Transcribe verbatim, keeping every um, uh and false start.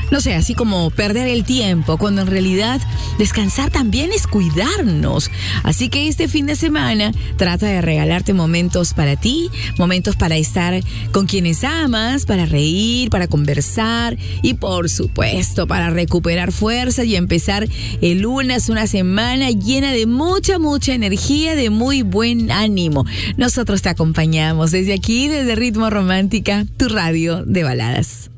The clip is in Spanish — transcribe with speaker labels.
Speaker 1: no sé, así como perder el tiempo, cuando en realidad descansar también es cuidarnos. Así que este fin de semana trata de regalarte momentos para ti, momentos para estar con quienes amas, para reír, para conversar y por supuesto para recuperar fuerzas y empezar el lunes, una semana llena de mucha, mucha energía, de muy buen ánimo. Nosotros te acompañamos desde aquí, desde Ritmo Romántica, tu radio de baladas.